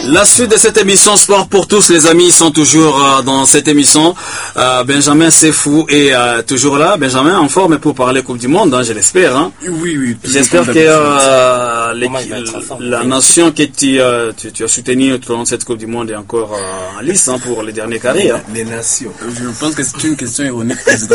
La suite de cette émission Sport pour tous, les amis, sont toujours dans cette émission. Benjamin Sefou est toujours là. Benjamin en forme pour parler Coupe du Monde, hein, je l'espère. Hein. Oui. J'espère que la nation que tu as soutenue tout au long de cette Coupe du Monde est encore en lice, hein, pour les derniers carrés. Hein. Les nations. Je pense que c'est une question ironique, président.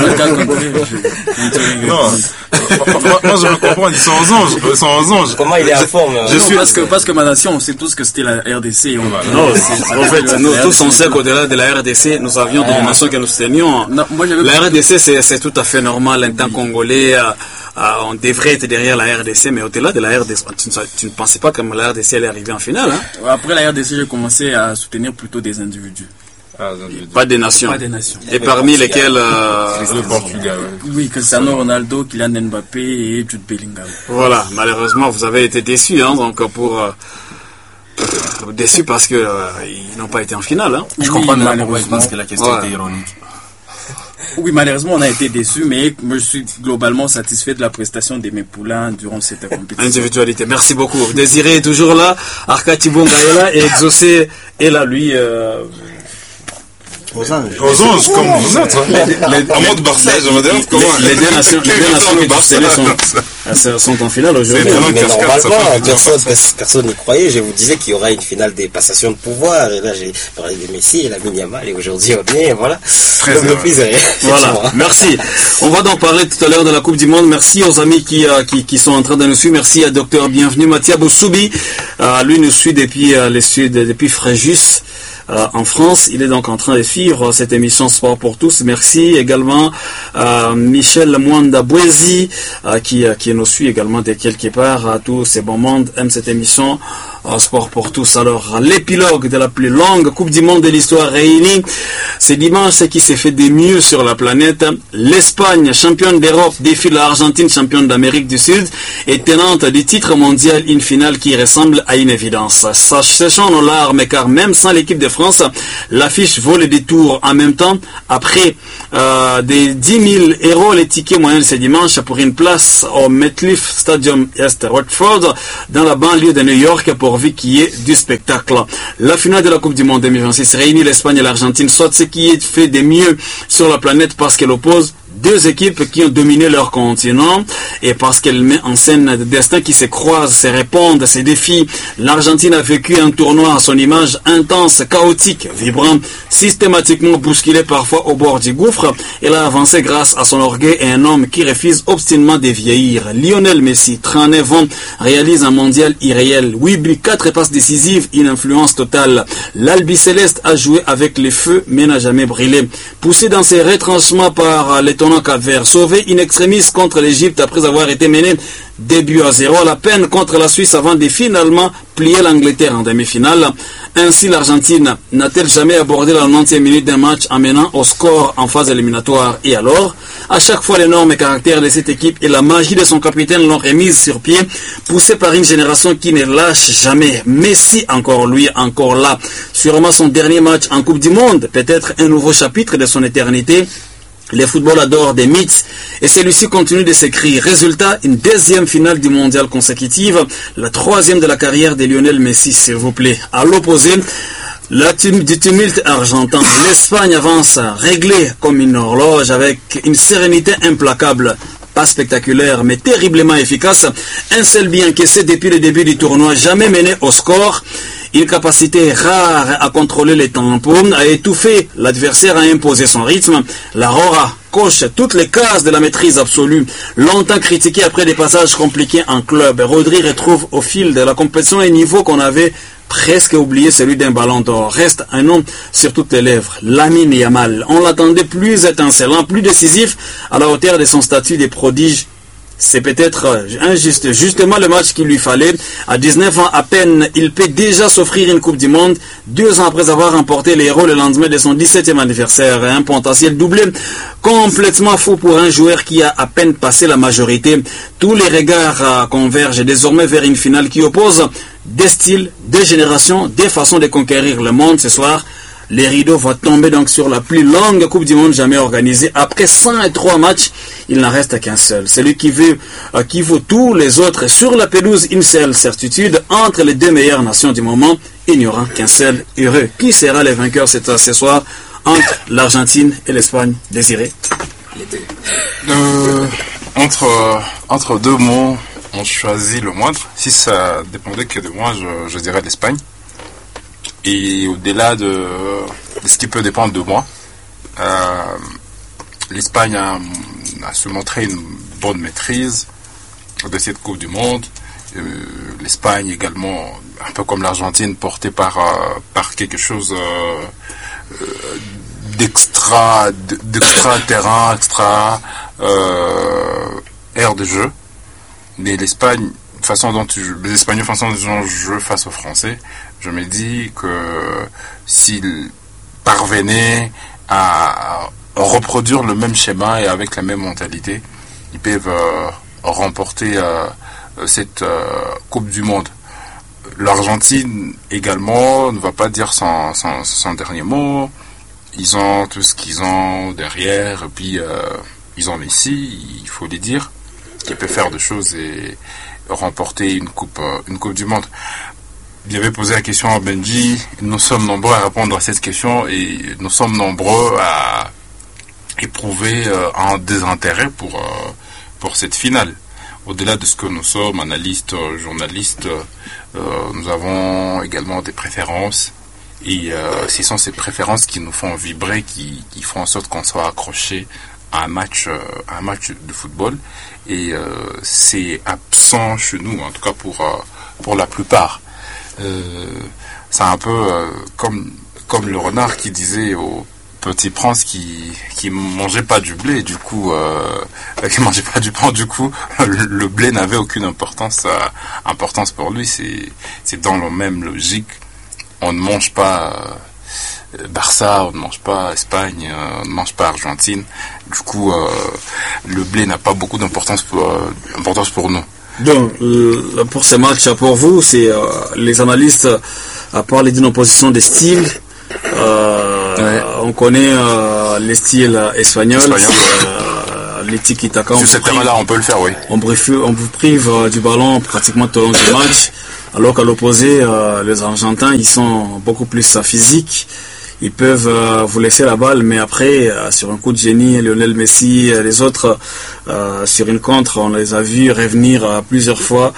Non. Moi je me comprends, ils sont aux anges. Comment il est en forme? Parce que ma nation, on sait tous que c'était la RDC. Non, en fait, nous tous on sait qu'au-delà de la RDC, nous avions des nations que nous soutenions. La RDC, c'est tout à fait normal. En tant Congolais, on devrait être derrière la RDC, mais au-delà de la RDC, tu ne pensais pas que la RDC allait arriver en finale, hein? Après la RDC, j'ai commencé à soutenir plutôt des individus. Pas des nations. Pas des nations. Et parmi lesquels le Portugal. Oui, Cristiano Ronaldo, Kylian Mbappé et Jude Bellingham. Voilà, malheureusement, vous avez été déçus, hein, donc déçus parce que ils n'ont pas été en finale. Hein. Je comprends malheureusement. Je pense que la question était ironique. Oui, malheureusement, on a été déçus, mais je suis globalement satisfait de la prestation de mes poulains durant cette compétition. Individualité, merci beaucoup. Désiré est toujours là, Arkati Bonga est là, et Exaucé est là, lui... Aux anges, comme vous êtes. En mode Barcelone, je veux dire. Les deux nations sont en finale aujourd'hui. Mais normalement, personne n'y croyait. Je vous disais qu'il y aura une finale des passations de pouvoir. Et là, j'ai parlé de Messi et Lamine Yamal. Et aujourd'hui, on est, voilà. Voilà, merci. On va donc parler tout à l'heure de la Coupe du Monde. Merci aux amis qui sont en train de nous suivre. Merci à Docteur Bienvenu, Mathia Boussoubi. Lui nous suit depuis depuis Fréjus. En France, il est donc en train de suivre cette émission Sport pour tous. Merci également à Michel Mwanda Bouezi qui nous suit également de quelque part. À tous ces bons mondes aiment cette émission Sport pour tous. Alors, l'épilogue de la plus longue Coupe du Monde de l'histoire réunie. C'est dimanche, ce qui s'est fait de mieux sur la planète. L'Espagne, championne d'Europe, défie l'Argentine, championne d'Amérique du Sud, et tenante du titre mondial, une finale qui ressemble à une évidence. Sachant nos larmes, car même sans l'équipe de France, l'affiche vaut le détour. En même temps, après des 10 000 euros, les tickets moyens ce dimanche pour une place au MetLife Stadium East Rutherford, dans la banlieue de New York, pourvu qu'il y ait du spectacle. La finale de la Coupe du Monde 2026 réunit l'Espagne et l'Argentine, soit ce qui est fait de mieux sur la planète parce qu'elle oppose deux équipes qui ont dominé leur continent et parce qu'elle met en scène des destins qui se croisent, se répondent, se défient. L'Argentine a vécu un tournoi à son image intense, chaotique, vibrant, systématiquement bousculé parfois au bord du gouffre. Elle a avancé grâce à son orgueil et un homme qui refuse obstinément de vieillir. Lionel Messi, 39 ans, réalise un mondial irréel. 8 buts, 4 passes décisives, une influence totale. L'Albi-Céleste a joué avec les feux mais n'a jamais brûlé. Poussé dans ses retranchements par l'étonnant Cap-Vert, sauvé in extremis contre l'Égypte après avoir été mené 2-0 à la peine contre la Suisse avant de finalement plier l'Angleterre en demi-finale. Ainsi, l'Argentine n'a-t-elle jamais abordé la 90e minute d'un match en menant au score en phase éliminatoire? Et alors, à chaque fois, l'énorme caractère de cette équipe et la magie de son capitaine l'ont remise sur pied, poussée par une génération qui ne lâche jamais. Messi, encore lui, encore là. Sûrement son dernier match en Coupe du Monde, peut-être un nouveau chapitre de son éternité. Les footballs adorent des mythes et celui-ci continue de s'écrire. Résultat, une deuxième finale du mondial consécutive, la troisième de la carrière de Lionel Messi, s'il vous plaît. À l'opposé, du tumulte argentin, l'Espagne avance réglée comme une horloge avec une sérénité implacable. Pas spectaculaire, mais terriblement efficace. Un seul but encaissé depuis le début du tournoi, jamais mené au score. Une capacité rare à contrôler les tempos, à étouffer l'adversaire, à imposer son rythme. La Rora coche toutes les cases de la maîtrise absolue. Longtemps critiqué après des passages compliqués en club, Rodri retrouve au fil de la compétition un niveau qu'on avait presque oublié, celui d'un ballon d'or. Reste un nom sur toutes les lèvres, Lamine Yamal. On l'attendait plus étincelant, plus décisif, à la hauteur de son statut de prodige. C'est peut-être injuste, justement le match qu'il lui fallait. À 19 ans à peine, il peut déjà s'offrir une Coupe du Monde, 2 ans après avoir remporté les Héros le lendemain de son 17e anniversaire. Un potentiel doublé complètement fou pour un joueur qui a à peine passé la majorité. Tous les regards convergent désormais vers une finale qui oppose des styles, des générations, des façons de conquérir le monde. Ce soir, 2 équipes qui ont dominé leur continent. L'Espagne, championne d'Europe, défie l'Argentine, championne d'Amérique du Sud, et tenante du titre mondial, une finale qui ressemble à une évidence. C'est dimanche, ce qui s'est fait de mieux sur la planète. L'Espagne, championne d'Europe, défie l'Argentine, championne d'Amérique du Sud, et tenante du titre mondial, une finale qui ressemble à une évidence. les rideaux vont tomber donc sur la plus longue Coupe du Monde jamais organisée. Après 103 matchs, il n'en reste qu'un seul. Celui qui vaut tous les autres. Sur la pelouse, une seule certitude, entre les deux meilleures nations du moment, il n'y aura qu'un seul heureux. Qui sera les vainqueurs ce soir entre l'Argentine et l'Espagne? Désiré? Les deux. Entre deux mots, on choisit le moindre. Si ça dépendait que de moi, je dirais l'Espagne. Et au-delà de ce qui peut dépendre de moi, l'Espagne a su montrer une bonne maîtrise de cette Coupe du Monde. L'Espagne également, un peu comme l'Argentine, portée par quelque chose d'extra terrain, extra aire de jeu. Mais l'Espagne, les Espagnols, façon dont ils jouent face aux Français, je me dis que s'ils parvenaient à reproduire le même schéma et avec la même mentalité, ils peuvent remporter cette Coupe du Monde. L'Argentine également ne va pas dire son dernier mot. Ils ont tout ce qu'ils ont derrière, et puis ils ont Messi, il faut les dire, qui peut faire des choses et remporter une coupe du monde. Il avait posé la question à Benji, nous sommes nombreux à répondre à cette question et nous sommes nombreux à éprouver un désintérêt pour cette finale. Au-delà de ce que nous sommes, analystes, journalistes, nous avons également des préférences. Et ce sont ces préférences qui nous font vibrer, qui font en sorte qu'on soit accroché à un match de football. Et c'est absent chez nous, en tout cas pour la plupart. C'est un peu comme le renard qui disait au Petit Prince qui mangeait pas du blé, du coup qui mangeait pas du pain, du coup le blé n'avait aucune importance pour lui. C'est dans la même logique. On ne mange pas Barça, on ne mange pas Espagne, on ne mange pas Argentine. Du coup, le blé n'a pas beaucoup d'importance pour nous. Donc, pour ces matchs, pour vous, c'est les analystes parlé d'une opposition des styles. On connaît les styles espagnols. Les tiki-taka. Sur ce terrain-là, on peut le faire, oui. On vous prive du ballon pratiquement tout au long du match. Alors qu'à l'opposé, les Argentins, ils sont beaucoup plus physiques. Ils peuvent vous laisser la balle, mais après, sur un coup de génie, Lionel Messi, les autres, sur une contre, on les a vus revenir plusieurs fois,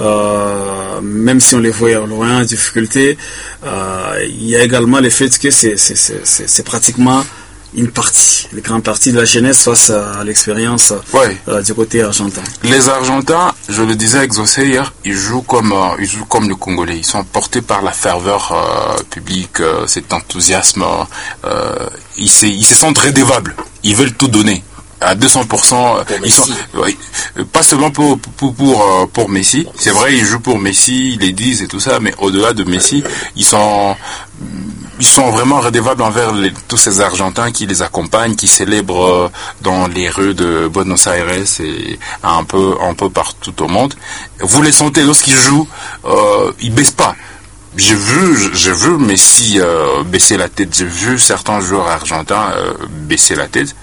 même si on les voyait loin, difficulté. Il y a également le fait que c'est pratiquement une grande partie de la jeunesse face à l'expérience du côté argentin. Les Argentins, je le disais avec Zossé hier, ils jouent comme le Congolais. Ils sont portés par la ferveur publique, cet enthousiasme. Ils se sentent redevables. Ils veulent tout donner à 200%. Ils sont, pas seulement pour Messi. C'est vrai, ils jouent pour Messi, ils les disent et tout ça, mais au-delà de Messi, ils sont vraiment redevables envers tous ces Argentins qui les accompagnent, qui célèbrent dans les rues de Buenos Aires et un peu partout au monde. Vous les sentez lorsqu'ils jouent, ils baissent pas. J'ai vu Messi baisser la tête. J'ai vu certains joueurs argentins baisser la tête.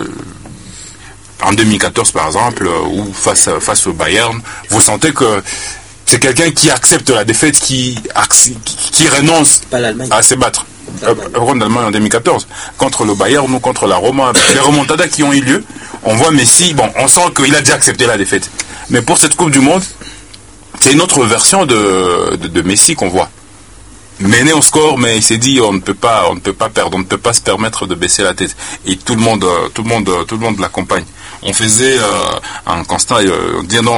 En 2014 par exemple, ou face au Bayern, vous sentez que c'est quelqu'un qui accepte la défaite, qui renonce à se battre. Contre l'Allemagne en 2014, contre le Bayern ou contre la Roma, les remontadas qui ont eu lieu, on voit Messi, on sent qu'il a déjà accepté la défaite. Mais pour cette Coupe du Monde, c'est une autre version de Messi qu'on voit. Mené au score, mais il s'est dit on ne peut pas perdre, on ne peut pas se permettre de baisser la tête. Et tout le monde l'accompagne. On faisait un constat, on disait non,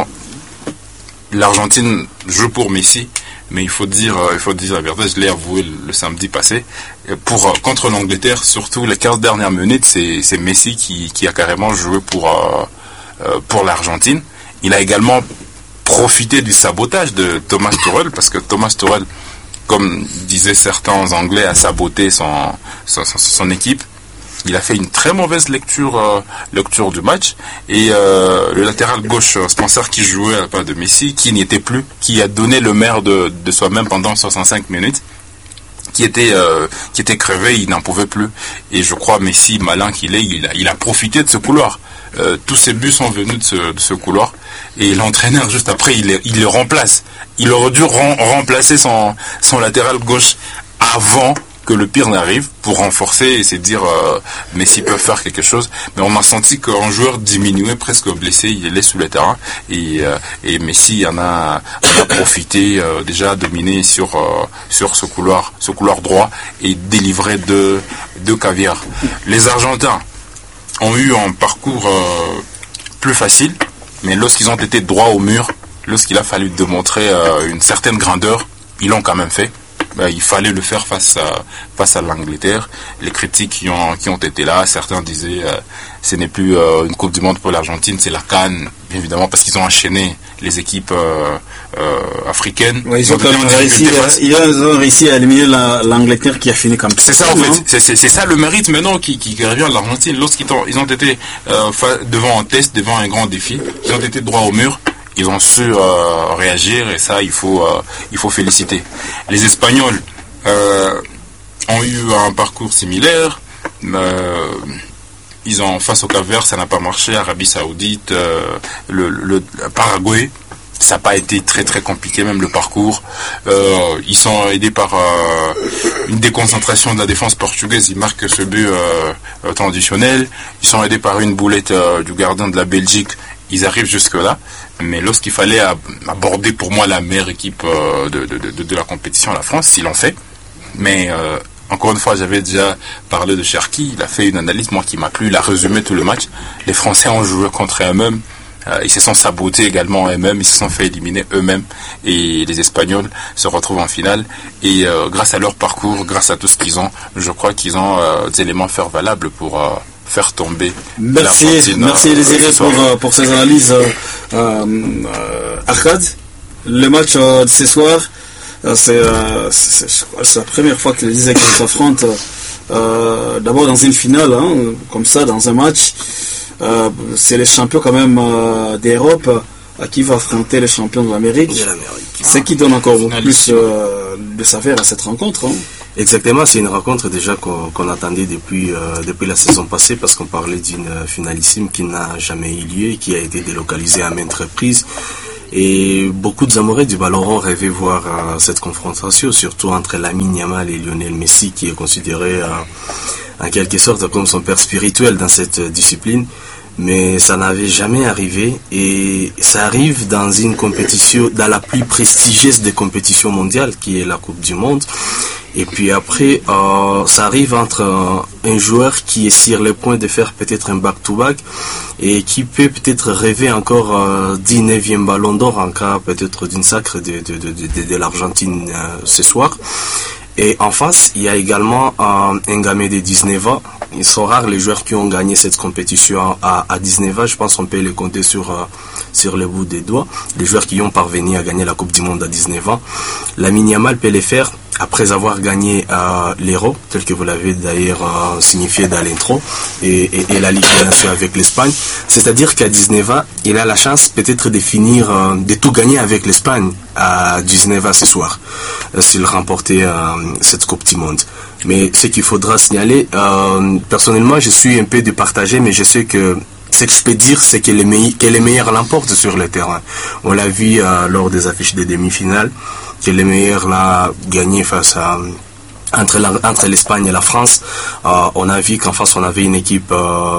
l'Argentine joue pour Messi, mais il faut dire la vérité. Je l'ai avoué le samedi passé. Contre l'Angleterre, surtout les 15 dernières minutes, c'est Messi qui a carrément joué pour l'Argentine. Il a également profité du sabotage de Thomas Tuchel, parce que Thomas Tuchel, comme disaient certains Anglais, a saboté son équipe. Il a fait une très mauvaise lecture du match. Et le latéral gauche, Spencer, qui jouait à la place de Messi, qui n'y était plus, qui a donné le meilleur de soi-même pendant 65 minutes, qui était crevé, il n'en pouvait plus. Et je crois Messi, malin qu'il est, il a profité de ce couloir. Tous ces buts sont venus de ce couloir. Et l'entraîneur, juste après, il le remplace. Il aurait dû remplacer son latéral gauche avant que le pire n'arrive, pour renforcer et se dire Messi peut faire quelque chose. Mais on a senti qu'un joueur diminué, presque blessé, il est sous le terrain. Et Messi en a profité, déjà dominé sur ce couloir droit et délivré de caviar. Les Argentins ont eu un parcours plus facile, mais lorsqu'ils ont été droit au mur, lorsqu'il a fallu démontrer une certaine grandeur, ils l'ont quand même fait. Il fallait le faire face à l'Angleterre. Les critiques qui ont été là, certains disaient ce n'est plus une Coupe du Monde pour l'Argentine, c'est la CAN, bien évidemment, parce qu'ils ont enchaîné les équipes africaines. Ouais, ils ont réussi à éliminer l'Angleterre qui a fini comme ça. C'est ça en fait, c'est ça le mérite maintenant qui revient à l'Argentine. Lorsqu'ils ont été devant un test, devant un grand défi, ils ont été droit au mur. Ils ont su réagir et ça, il faut féliciter. Les Espagnols ont eu un parcours similaire. Ils ont, face au Cap-Vert, ça n'a pas marché. Arabie Saoudite, le Paraguay, ça n'a pas été très très compliqué, même le parcours. Ils sont aidés par une déconcentration de la défense portugaise. Ils marquent ce but traditionnel. Ils sont aidés par une boulette du gardien de la Belgique. Ils arrivent jusque-là, mais lorsqu'il fallait aborder pour moi la meilleure équipe de la compétition, la France, ils l'ont fait. Mais encore une fois, j'avais déjà parlé de Cherki, il a fait une analyse, moi qui m'a plu, il a résumé tout le match. Les Français ont joué contre eux-mêmes, ils se sont sabotés également eux-mêmes, ils se sont fait éliminer eux-mêmes, et les Espagnols se retrouvent en finale. Et grâce à leur parcours, grâce à tout ce qu'ils ont, je crois qu'ils ont des éléments faire valables pour faire tomber l'Argentine. Merci Désiré pour ces analyses. Arcade, le match de ce soir, c'est la première fois que les équipes s'affrontent. D'abord dans une finale, comme ça, dans un match. C'est les champions quand même d'Europe qui va affronter les champions de l'Amérique. Ce qui donne encore plus de saveur à cette rencontre. Exactement, c'est une rencontre déjà qu'on attendait depuis la saison passée, parce qu'on parlait d'une finalissime qui n'a jamais eu lieu, qui a été délocalisée à maintes reprises. Et beaucoup d'amoureux du ballon rond rêvaient voir cette confrontation, surtout entre Lamine Yamal et Lionel Messi, qui est considéré en quelque sorte comme son père spirituel dans cette discipline. Mais ça n'avait jamais arrivé, et ça arrive dans une compétition, dans la plus prestigieuse des compétitions mondiales, qui est la Coupe du Monde. Et puis après, ça arrive entre un joueur qui est sur le point de faire peut-être un back-to-back et qui peut-être rêver encore du 9e ballon d'or en cas peut-être d'une sacre de l'Argentine ce soir. Et en face, il y a également un gamin de 19 ans. Ils sont rares les joueurs qui ont gagné cette compétition à 19 ans. Je pense qu'on peut les compter sur le bout des doigts. Les joueurs qui ont parvenu à gagner la Coupe du Monde à 19 ans. Lamine Yamal peut les faire après avoir gagné l'Euro, tel que vous l'avez d'ailleurs signifié dans l'intro, et la Ligue des Nations avec l'Espagne. C'est-à-dire qu'à 19 ans, il a la chance peut-être de finir, de tout gagner avec l'Espagne à 19 ans ce soir, s'il remportait cette Coupe du Monde. Mais ce qu'il faudra signaler, personnellement, je suis un peu départagé, mais je sais que ce que je peux dire, c'est que les meilleurs l'emportent sur le terrain. On l'a vu lors des affiches des demi-finales, que les meilleurs l'ont gagné face à entre l'Espagne et la France. On a vu qu'en face on avait une équipe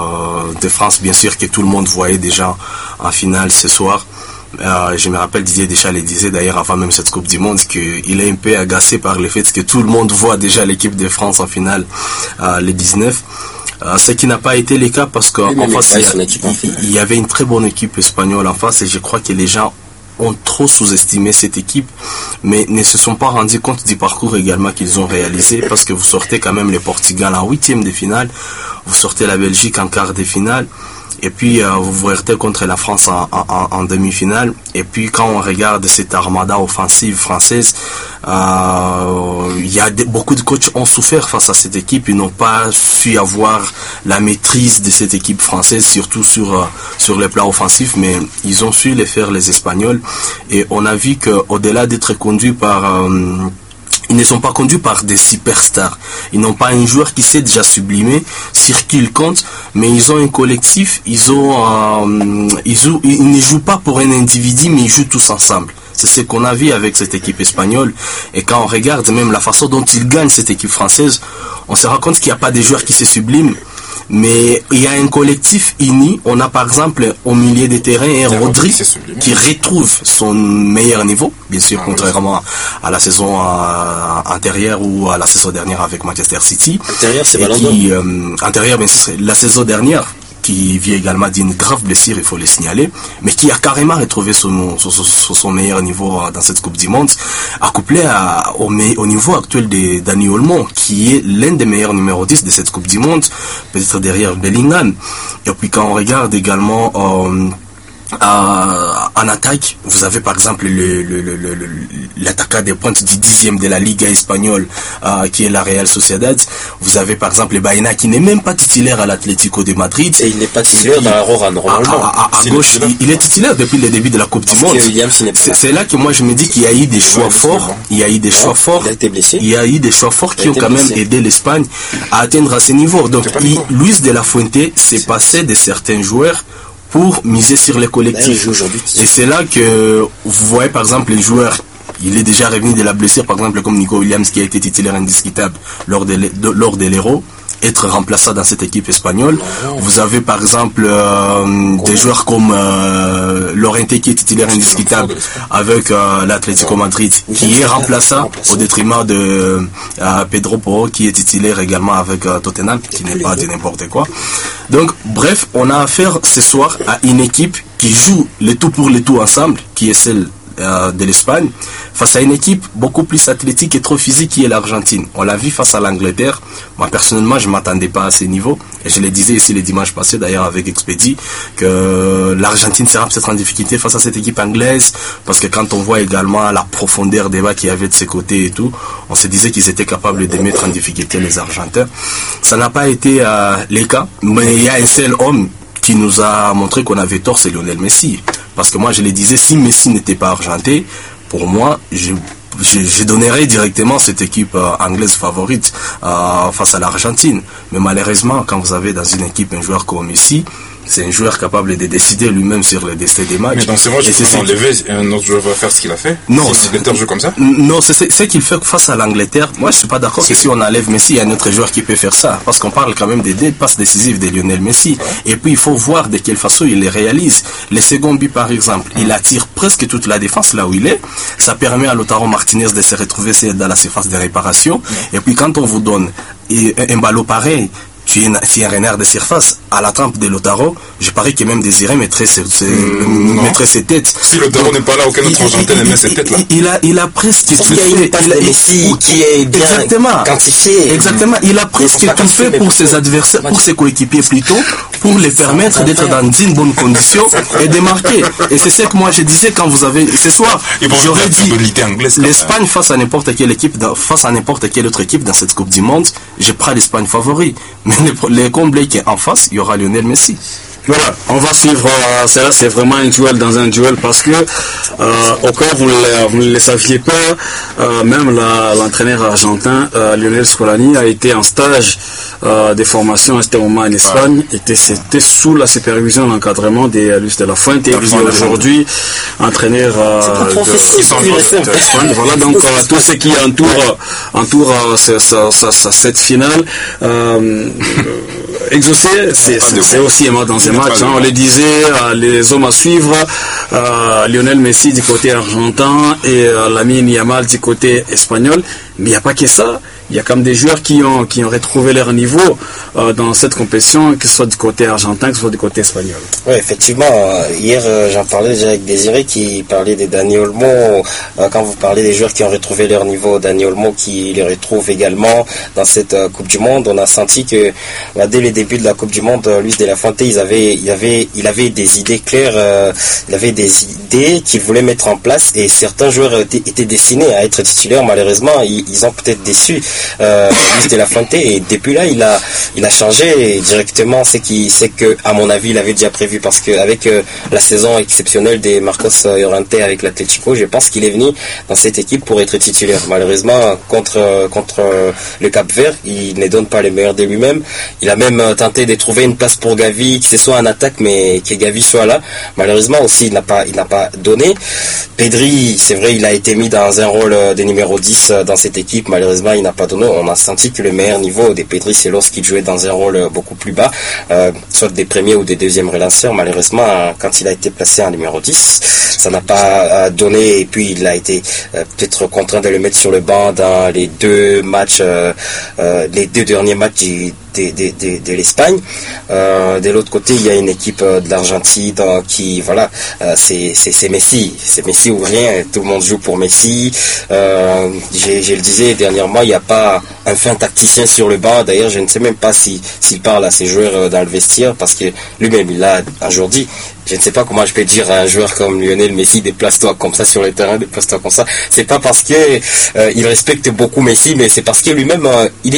de France, bien sûr, que tout le monde voyait déjà en finale ce soir. Je me rappelle, Didier Deschamps le disait d'ailleurs avant même cette Coupe du Monde, qu'il est un peu agacé par le fait que tout le monde voit déjà l'équipe de France en finale le 19. Ce qui n'a pas été le cas, parce qu'en face il y avait une très bonne équipe espagnole en face, et je crois que les gens ont trop sous-estimé cette équipe, mais ne se sont pas rendus compte du parcours également qu'ils ont réalisé, parce que vous sortez quand même le Portugal en 8e de finale, vous sortez la Belgique en quart de finale, et puis vous vous heurtez contre la France en demi-finale. Et puis quand on regarde cette armada offensive française, beaucoup de coachs ont souffert face à cette équipe. Ils n'ont pas su avoir la maîtrise de cette équipe française, surtout sur le plan offensif, mais ils ont su les faire, les Espagnols. Et on a vu qu'au-delà d'être conduit par ils ne sont pas conduits par des superstars. Ils n'ont pas un joueur qui s'est déjà sublimé, sur qui ils comptent, mais ils ont un collectif, ils ne jouent pas pour un individu, mais ils jouent tous ensemble. C'est ce qu'on a vu avec cette équipe espagnole. Et quand on regarde même la façon dont ils gagnent cette équipe française, on se rend compte qu'il n'y a pas des joueurs qui se subliment. Mais il y a un collectif uni. On a par exemple au milieu des terrains un Rodri qui retrouve son meilleur niveau, bien sûr, contrairement à la saison antérieure ou à la saison dernière avec Manchester City. Antérieure, c'est Ballon d'Or. Antérieure, bien sûr, la saison dernière, qui vit également d'une grave blessure, il faut le signaler, mais qui a carrément retrouvé son meilleur niveau dans cette Coupe du Monde, accouplé au niveau actuel de Dani Olmo, qui est l'un des meilleurs numéros 10 de cette Coupe du Monde, peut-être derrière Bellingham. Et puis quand on regarde également en attaque, vous avez par exemple l'attaquant des pointes du 10e de la Liga espagnole, qui est la Real Sociedad. Vous avez par exemple Baena qui n'est même pas titulaire à l'Atlético de Madrid. Et il n'est pas titulaire dans la Rora normalement. À gauche, il est titulaire depuis le début de la Coupe du Monde. C'est là que moi je me dis qu'il y a eu des choix forts. Il y a eu des choix forts. Il a été blessé. Il y a eu des choix forts qui ont quand même aidé l'Espagne à atteindre à ce niveau. Donc Luis de la Fuente s'est passé de certains joueurs pour miser sur les collectifs. Et c'est là que vous voyez par exemple les joueurs, il est déjà revenu de la blessure, par exemple comme Nico Williams qui a été titulaire indiscutable lors de l'Euro, être remplaçant dans cette équipe espagnole. Vous avez par exemple des joueurs comme Llorente qui est titulaire indiscutable avec l'Atlético Madrid, qui est remplaçant au détriment de Pedro Porro qui est titulaire également avec Tottenham, qui n'est pas de n'importe quoi. Donc bref, on a affaire ce soir à une équipe qui joue le tout pour le tout ensemble, qui est celle de l'Espagne, face à une équipe beaucoup plus athlétique et trop physique qui est l'Argentine. On l'a vu face à l'Angleterre. Moi personnellement, je ne m'attendais pas à ce niveau, et je le disais ici le dimanche passé d'ailleurs avec Expedi, que l'Argentine sera peut-être en difficulté face à cette équipe anglaise, parce que quand on voit également la profondeur des bas qu'il y avait de ses côtés et tout, on se disait qu'ils étaient capables de mettre en difficulté les Argentins. Ça n'a pas été le cas, mais il y a un seul homme qui nous a montré qu'on avait tort, c'est Lionel Messi. Parce que moi, je le disais, si Messi n'était pas argenté, pour moi, je donnerais directement cette équipe anglaise favorite face à l'Argentine. Mais malheureusement, quand vous avez dans une équipe un joueur comme Messi, c'est un joueur capable de décider lui-même sur le destin des matchs. Mais dans ces matchs, il faut enlever un autre joueur va faire ce qu'il a fait. Non, si l'Angleterre joue comme ça. Non, c'est ce qu'il fait face à l'Angleterre. Moi, je suis pas d'accord que si on enlève Messi, il y a un autre joueur qui peut faire ça. Parce qu'on parle quand même des deux passes décisives de Lionel Messi. Et puis, il faut voir de quelle façon il les réalise. Les seconds buts, par exemple, il attire presque toute la défense là où il est. Ça permet à Lautaro Martinez de se retrouver dans la surface de réparation. Et puis, quand on vous donne un ballon pareil, tu es un renard de surface à la trempe de Lautaro, je parie que même Désiré mettrait ses têtes. Si Lautaro n'est pas là, aucun autre Argentin ne met ses têtes là. Il a presque tout fait. Il y a une passe de Messi qui est bien quantifiée. Exactement. Il a presque tout fait pour ses adversaires, pour ses coéquipiers plutôt, pour les permettre d'être dans une bonne condition et de marquer. Et c'est ce que moi je disais quand vous avez ce soir. J'aurais dit l'Espagne face à n'importe quelle équipe, face à n'importe quelle autre équipe dans cette Coupe du Monde, je prends l'Espagne favori. Mais les comblés qui est en face, il y aura Lionel Messi. Voilà, on va suivre cela, c'est vraiment un duel dans un duel parce que au cas où vous ne le saviez pas, même l'entraîneur argentin Lionel Scaloni a été en stage de formation à ce moment en Espagne, c'était sous la supervision et l'encadrement de Luis de la Fuente, et aujourd'hui entraîneur de l'Espagne. Voilà, donc tout ce qui entoure cette finale. Exaucé, c'est aussi aimant dans ces matchs. On le disait, les hommes à suivre, Lionel Messi du côté argentin et Lamine Yamal du côté espagnol. Mais il n'y a pas que ça. Il y a comme des joueurs qui ont retrouvé leur niveau dans cette compétition, que ce soit du côté argentin, que ce soit du côté espagnol. Oui, effectivement. Hier, j'en parlais déjà avec Désiré qui parlait de Dani Olmo. Quand vous parlez des joueurs qui ont retrouvé leur niveau, Dani Olmo qui les retrouve également dans cette Coupe du Monde, on a senti que dès le début de la Coupe du Monde, Luis de la Fuente, il avait des idées claires, il avait des idées qu'il voulait mettre en place, et certains joueurs étaient destinés à être titulaires. Malheureusement, ils ont peut-être déçu. Luis de la Fuente, et depuis là il a changé directement. C'est que à mon avis il avait déjà prévu, parce que avec la saison exceptionnelle de Marcos Llorente avec l'Atlético, je pense qu'il est venu dans cette équipe pour être titulaire. Malheureusement contre le Cap-Vert, il ne donne pas les meilleurs de lui-même. Il a même tenté de trouver une place pour Gavi, que ce soit en attaque, mais que Gavi soit là. Malheureusement aussi il n'a pas donné. Pedri, c'est vrai, il a été mis dans un rôle de numéro 10 dans cette équipe. Malheureusement il n'a pas donné. On a senti que le meilleur niveau de Pedri, c'est lorsqu'il jouait dans un rôle beaucoup plus bas, soit des premiers ou des deuxièmes relanceurs. Malheureusement, quand il a été placé en numéro 10, ça n'a pas donné, et puis il a été peut-être contraint de le mettre sur le banc dans les deux derniers matchs de l'Espagne. De l'autre côté, il y a une équipe de l'Argentine qui, voilà, c'est Messi. C'est Messi ou rien. Tout le monde joue pour Messi. Je le disais dernièrement, il n'y a pas un fin tacticien sur le banc. D'ailleurs, je ne sais même pas s'il parle à ses joueurs dans le vestiaire, parce que lui-même, il a un jour dit, je ne sais pas comment je peux dire à un joueur comme Lionel Messi, déplace-toi comme ça sur le terrain, déplace-toi comme ça. C'est pas parce que il respecte beaucoup Messi, mais c'est parce que lui-même, il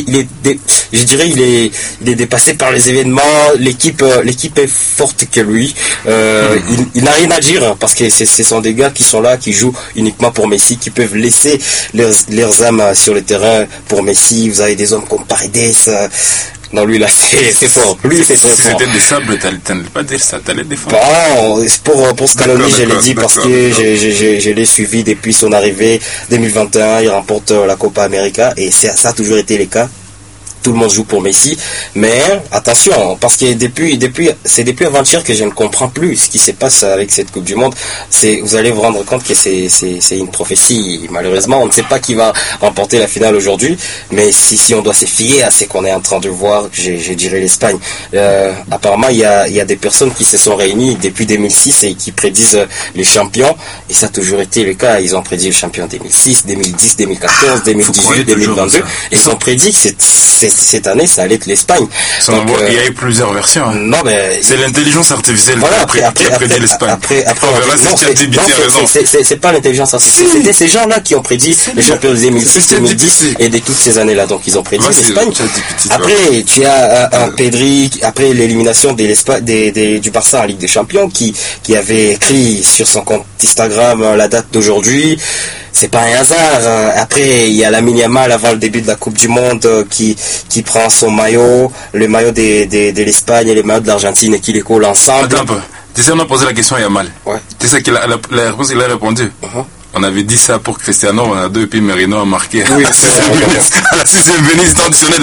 est dépassé par les événements. L'équipe est forte que lui. Il n'a rien à dire, parce que ce sont des gars qui sont là, qui jouent uniquement pour Messi, qui peuvent laisser leurs âmes sur le terrain pour Messi. Vous avez des hommes comme Paredes. Non, lui là, c'est fort. Lui, c'est très fort. C'était des sables, t'allais pas dire ça, t'allais défendre. Bon, pour Scaloni, je l'ai dit parce que je l'ai suivi depuis son arrivée 2021. Il remporte la Copa América, et ça a toujours été le cas. Tout le monde joue pour Messi, mais attention, parce que c'est depuis avant-hier que je ne comprends plus ce qui se passe avec cette Coupe du Monde. Vous allez vous rendre compte que c'est une prophétie. Malheureusement, on ne sait pas qui va remporter la finale aujourd'hui, mais si on doit se fier à ce qu'on est en train de voir, je dirais l'Espagne. Apparemment, il y a des personnes qui se sont réunies depuis 2006 et qui prédisent les champions, et ça a toujours été le cas. Ils ont prédit le champion 2006, 2010, 2014, 2018, 2022. Ils ont prédit que cette année, ça allait être l'Espagne. Il y a eu plusieurs versions. Hein. Non, mais c'est l'intelligence artificielle qui a prédit l'Espagne. C'est pas l'intelligence artificielle. C'était ces gens-là qui ont prédit les champions de 2006, 2010 et de toutes ces années-là. Donc, ils ont prédit l'Espagne. Après, tu as un Pedri, après l'élimination du Barça en Ligue des Champions, qui avait écrit sur son compte Instagram la date d'aujourd'hui. C'est pas un hasard. Après, il y a Lamine Yamal avant le début de la Coupe du Monde qui prend son maillot, le maillot de l'Espagne et le maillot de l'Argentine, et qui les colle ensemble. Attends un peu. Tu sais, on a posé la question à Yamal. Ouais. Tu sais que la réponse, il a répondu. On avait dit ça pour Cristiano Ronaldo, et puis Merino a marqué. Oui, c'est Venise traditionnelle.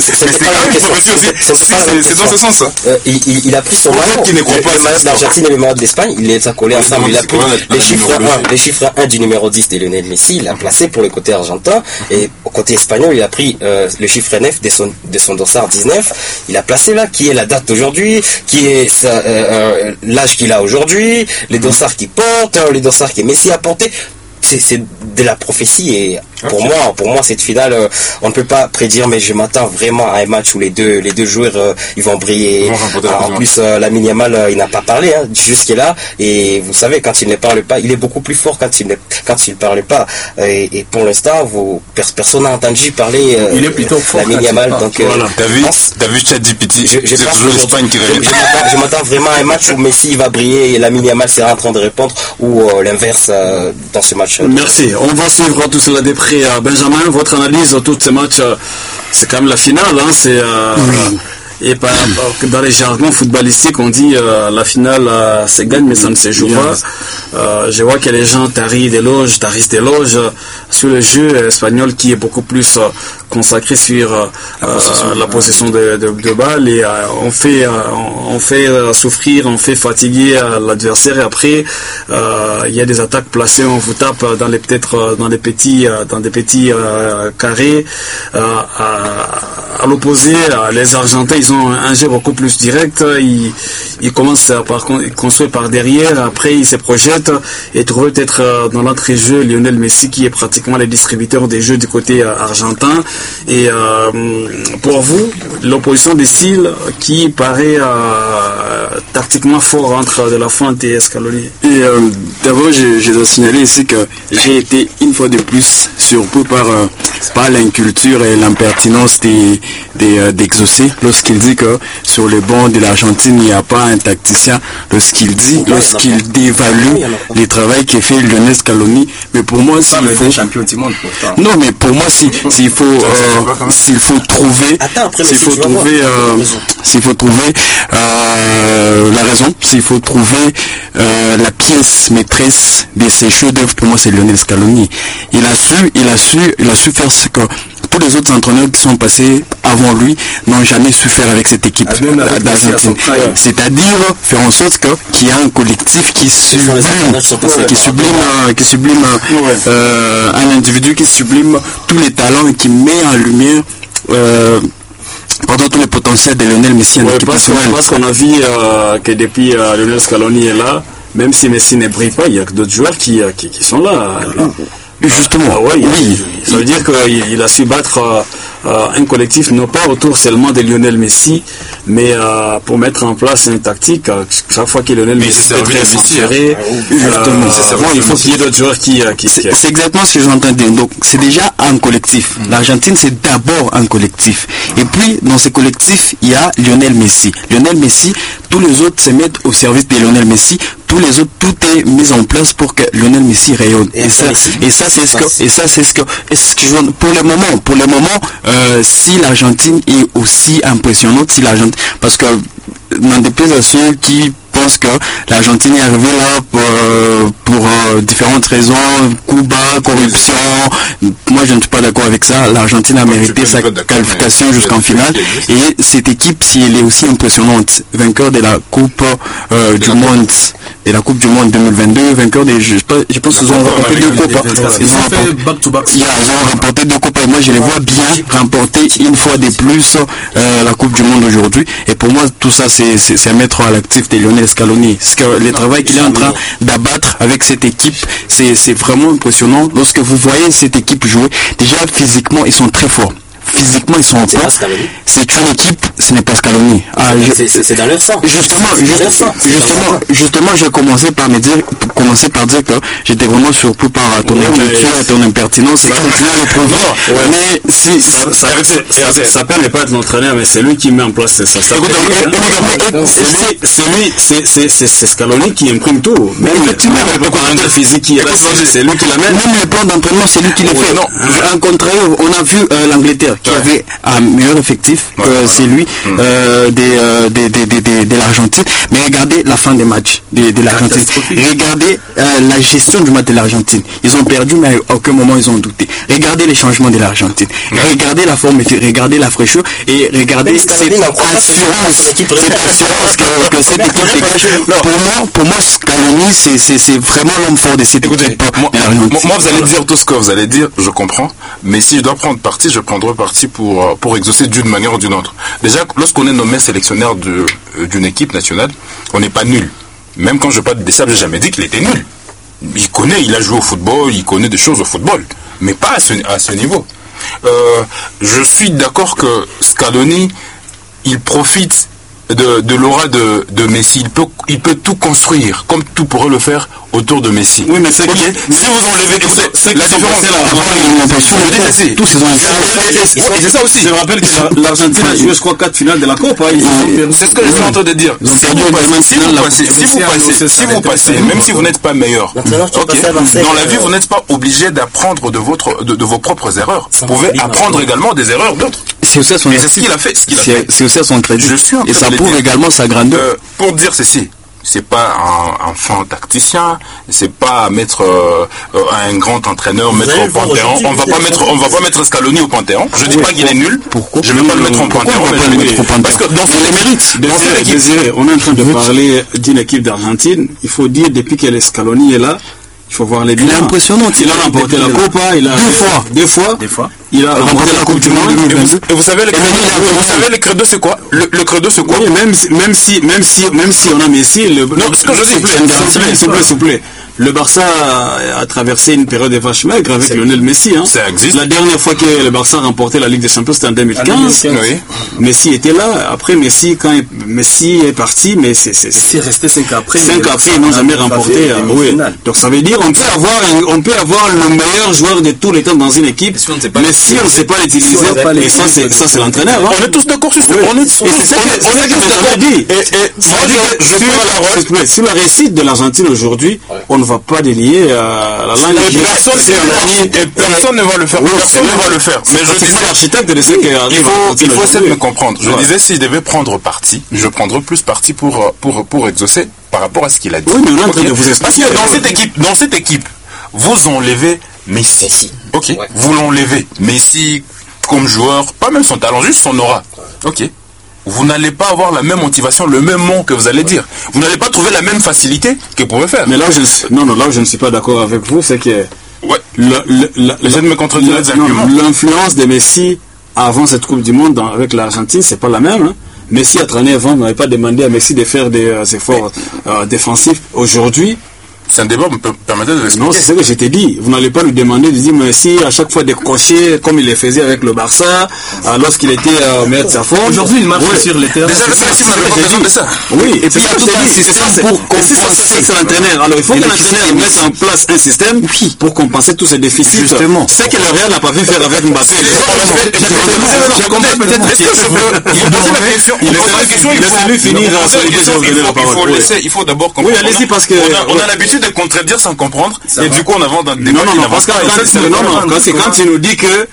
C'est dans ce sens. Il a pris son maillot. Le maillot de l'Argentine et le maillot de l'Espagne, il les a collés ensemble. Il a pris les chiffres 1 du numéro 10 de Lionel Messi, il l'a placé pour le côté argentin, et au côté espagnol, il a pris le chiffre 9 de son dossard 19. Il a placé là, qui est la date d'aujourd'hui, qui est l'âge qu'il a aujourd'hui, les dossards qu'il porte, les dossards que Messi a porté. C'est de la prophétie, et pour moi cette finale, on ne peut pas prédire, mais je m'attends vraiment à un match où les deux joueurs ils vont briller. En plus, Lamine Yamal, il n'a pas parlé jusque-là, et vous savez, quand il ne parle pas, il est beaucoup plus fort quand il ne parle pas, et pour l'instant, personne n'a entendu parler il est plutôt fort Lamine Yamal. Donc voilà. T'as vu ChatGPT, c'est toujours l'Espagne qui révèle. Je m'attends vraiment à un match où Messi va briller et Lamine Yamal sera en train de répondre, ou l'inverse dans ce match. Merci. On va suivre tout cela de près. Benjamin, votre analyse de tous ces matchs, c'est quand même la finale. Et dans les jargons footballistiques, on dit la finale se gagne, mais ça ne se joue pas. Je vois que les gens tarissent des loges sur le jeu espagnol, qui est beaucoup plus consacré sur la possession de balles, et on fait souffrir, on fait fatiguer l'adversaire, et après il y a des attaques placées, on vous tape dans des petits carrés. À l'opposé, les Argentins, ils ont un jeu beaucoup plus direct. Ils commencent par construire par derrière, après ils se projettent et trouvent peut-être dans l'entrée-jeu Lionel Messi, qui est pratiquement le distributeur des jeux du côté argentin. Et pour vous, l'opposition des styles qui paraît tactiquement fort entre De La Fuente et Scaloni. Et d'abord, je dois signaler ici que j'ai été une fois de plus surpris par l'inculture et l'impertinence d'Exaucé lorsqu'il dit que sur le banc de l'Argentine, il n'y a pas un tacticien, lorsqu'il dévalue le travail qui fait Lionel Scaloni. Mais pour moi, champion du monde pourtant. Non, mais pour moi, s'il faut trouver la raison, s'il faut trouver la pièce maîtresse de ces chefs-d'œuvre, pour moi, c'est Lionel Scaloni. Il a su faire ce que tous les autres entraîneurs qui sont passés avant lui n'ont jamais su faire avec cette équipe d'Argentine. C'est-à-dire faire en sorte qu'il y a un collectif qui sublime un individu qui sublime tous les talents et qui met en lumière tous les potentiels de Lionel Messi en équipe nationale. Parce qu'on a vu que depuis Lionel Scaloni est là, même si Messi ne brille pas, il y a d'autres joueurs qui sont là. Justement, oui. Ça veut dire qu'il a su battre un collectif, non pas autour seulement de Lionel Messi, mais pour mettre en place une tactique. Chaque fois que Lionel Messi est très censuré, il faut qu'il y ait d'autres joueurs qui... C'est exactement ce que j'entends dire. Donc, c'est déjà un collectif. L'Argentine, c'est d'abord un collectif. Et puis, dans ce collectif, il y a Lionel Messi. Lionel Messi, tous les autres se mettent au service de Lionel Messi. Tous les autres, tout est mis en place pour que Lionel Messi rayonne. Et ça, c'est ce que pour le moment, si l'Argentine est aussi impressionnante, parce que n'en déplaise à ceux qui pensent que l'Argentine est arrivée là pour différentes raisons, coup bas, corruption. Moi, je ne suis pas d'accord avec ça. L'Argentine a mérité sa qualification jusqu'en finale. Et cette équipe, si elle est aussi impressionnante, vainqueur de la Coupe du Monde, et la Coupe du Monde 2022, vainqueur des... Je pense qu'ils ont remporté 2 coupes. Ils ont remporté 2 coupes. Et moi, je les vois bien remporter une fois de plus la Coupe du Monde aujourd'hui. Et pour moi, tout ça, c'est à mettre à l'actif de Lionel Scaloni. Parce que le travail qu'il est en train d'abattre avec cette équipe, c'est vraiment impressionnant. Lorsque vous voyez cette équipe jouer, déjà physiquement, ils sont très forts. Physiquement, ils sont en place. C'est une équipe, ce n'est pas Scaloni. C'est dans leur sang. Justement, j'ai commencé par dire que j'étais vraiment surpris par ton inculture et ton impertinence. Mais si ça permet pas de l'entraîneur, mais c'est lui qui met en place ça. C'est Scaloni qui imprime tout. Même le plan physique qui est là, c'est lui qui l'amène. Même le plan d'entraînement, c'est lui qui le fait. En contraire, on a vu l'Angleterre qui avait un meilleur effectif que c'est lui de l'Argentine. Mais regardez la fin des matchs de l'Argentine. Regardez la gestion du match de l'Argentine. Ils ont perdu, mais à aucun moment ils ont douté. Regardez les changements de l'Argentine. Regardez la forme, regardez la fraîcheur et regardez cette assurance que cette équipe dégage. Pour moi, Scaloni, c'est vraiment l'homme fort de cette équipe. Moi, vous allez dire tout ce que vous allez dire, je comprends. Mais si je dois prendre parti, je prendrai parti pour exaucer d'une manière ou d'une autre. Déjà, lorsqu'on est nommé sélectionneur d'une équipe nationale, on n'est pas nul. Même quand je parle de Sables, j'ai jamais dit qu'il était nul. Il a joué au football, il connaît des choses au football, mais pas à ce niveau. Je suis d'accord que Scaloni, il profite de l'aura de Messi. Il peut tout construire, comme tout pourrait le faire autour de Messi. Oui, mais c'est si vous enlevez la différence, c'est ça aussi. Je me rappelle que l'Argentine a joué, je crois, 4 finales de la Coupe. C'est ce que je suis en train de dire. Si vous passez, même si vous n'êtes pas meilleur, dans la vie, vous n'êtes pas obligé d'apprendre de vos propres erreurs. Vous pouvez apprendre également des erreurs d'autres. C'est aussi ce qu'il a fait. C'est aussi son crédit. Et ça prouve également sa grandeur. Pour dire ceci, c'est pas un fin tacticien, c'est pas mettre un grand entraîneur, mettre au Panthéon. On va pas mettre Scaloni au Panthéon. Je dis pas qu'il est nul. Pourquoi? Je vais pas le mettre au Panthéon. Parce que dans les mérites. Désiré, on est en train de parler d'une équipe d'Argentine. Il faut dire, depuis que Scaloni est là, il faut voir les bilans. Il est impressionnant. Il a remporté la Copa, il a deux fois. Deux fois. Il a remporté la Coupe du Monde. Et vous savez, le credo, c'est quoi? Le credo, c'est quoi? Oui, même si on a Messi, non, ce que je dis, s'il vous plaît. Le Barça a traversé une période de vache maigre avec Lionel Messi. Hein. Ça existe. La dernière fois que le Barça a remporté la Ligue des Champions, c'était en 2015. Oui. Messi était là. Après, quand Messi est parti, mais c'est resté 5 ans après. 5 ans après, ils n'ont jamais remporté. Oui. Donc ça veut dire on peut avoir le meilleur joueur de tous les temps dans une équipe, mais si on ne sait pas l'utiliser, et ça c'est l'entraîneur. Hein. On est tous d'accord sur ce point. Et c'est ça que je dit. Sur la réussite de l'Argentine aujourd'hui, on ne va pas délier la langue. Personne ne va le faire. Personne ne va le faire. Mais je disais, l'architecte de ce qui arrive. Il faut essayer de me comprendre. Je disais, si je devais prendre parti, je prendrais plus parti pour exaucer par rapport à ce qu'il a dit. Oui, mais on est en train de vous expliquer. Parce que dans cette équipe, vous enlevez Messi. Ok. Vous l'enlevez. Messi comme joueur, pas même son talent, juste son aura. Ok. Vous n'allez pas avoir la même motivation, le même mot que vous allez dire. Vous n'allez pas trouver la même facilité que vous pouvez faire. Mais là, là où je ne suis pas d'accord avec vous, c'est que je ne me contredire exactement. L'influence de Messi avant cette Coupe du Monde avec l'Argentine, c'est pas la même. Hein. Messi a traîné avant, on n'avait pas demandé à Messi de faire des efforts défensifs. Aujourd'hui, c'est un débat, vous me permettez de l'expliquer. Non, c'est ce que je t'ai dit. Vous n'allez pas lui demander de dire Messi à chaque fois décrocher comme il le faisait avec le Barça lorsqu'il était au meilleur de sa forme. Aujourd'hui, il marche sur les terrains. Déjà, Messi n'a pas de ça. Oui, et puis c'est l'entraîneur. Alors il faut que l'entraîneur mette en place un système pour compenser tous ces déficits. Justement. C'est que le Real n'a pas vu faire avec Mbappé. Il faut d'abord comprendre. Oui, allez-y parce que on a l'habitude de contredire sans comprendre et du coup on avance dans le débat. Non, parce que quand tu nous dis que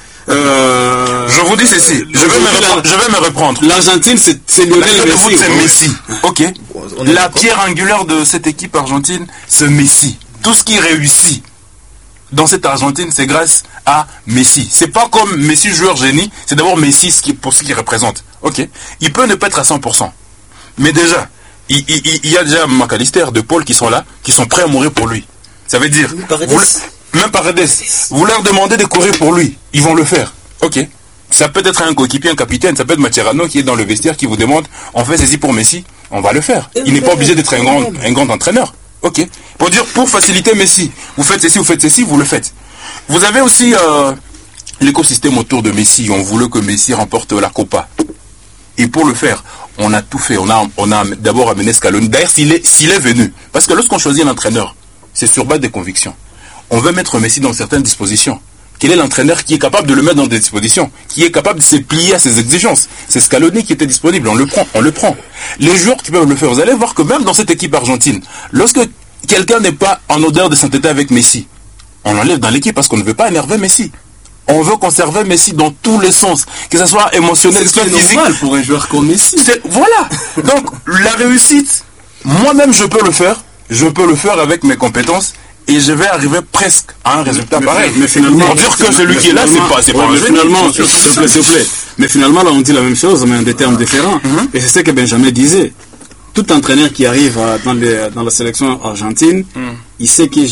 je vous dis ceci, je vais me reprendre. L'Argentine, c'est Lionel Messi. C'est Messi. Ok. La pierre angulaire de cette équipe argentine, c'est Messi. Tout ce qui réussit dans cette Argentine, c'est grâce à Messi. C'est pas comme Messi joueur génie, c'est d'abord Messi pour ce qu'il représente. Ok. Il peut ne pas être à 100%, mais déjà, il y a déjà McAllister, De Paul qui sont là, qui sont prêts à mourir pour lui. Ça veut dire, même Paredes, vous leur demandez de courir pour lui, ils vont le faire. Ok. Ça peut être un coéquipier, un capitaine, ça peut être Mascherano qui est dans le vestiaire qui vous demande, on fait ceci pour Messi, on va le faire. Il n'est pas obligé d'être un grand entraîneur. Ok. Pour dire, pour faciliter Messi, vous faites ceci, vous le faites. Vous avez aussi l'écosystème autour de Messi. On voulait que Messi remporte la Copa. Et pour le faire, on a tout fait. On a d'abord amené Scaloni. D'ailleurs, s'il est venu, parce que lorsqu'on choisit un entraîneur, c'est sur base des convictions. On veut mettre Messi dans certaines dispositions. Quel est l'entraîneur qui est capable de le mettre dans des dispositions, qui est capable de se plier à ses exigences? C'est Scaloni qui était disponible, on le prend. Les joueurs qui peuvent le faire, vous allez voir que même dans cette équipe argentine, lorsque quelqu'un n'est pas en odeur de sainteté avec Messi, on l'enlève dans l'équipe parce qu'on ne veut pas énerver Messi. On veut conserver Messi dans tous les sens, que ce soit émotionnel, que ce soit physique. C'est normal pour un joueur comme Messi. Voilà. Donc, la réussite, moi-même, je peux le faire avec mes compétences, et je vais arriver presque à un résultat pareil. Mais finalement, pour dire que celui qui est là, c'est pas un génie. Finalement, s'il vous plaît. Mais finalement, là, on dit la même chose, mais en des termes différents. Et c'est ce que Benjamin disait. Tout entraîneur qui arrive dans la sélection argentine, il sait que